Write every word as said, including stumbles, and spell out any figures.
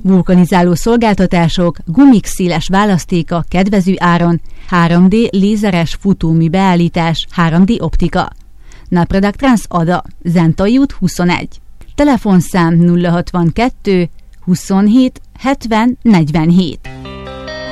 vulkanizáló szolgáltatások, gumik széles választéka kedvező áron, három dé lézeres futómű beállítás, három dé optika. Napradak Trans Ada, Zentai út huszonegy. Telefonszám nulla hatvankettő huszonhét hetven negyvenhét.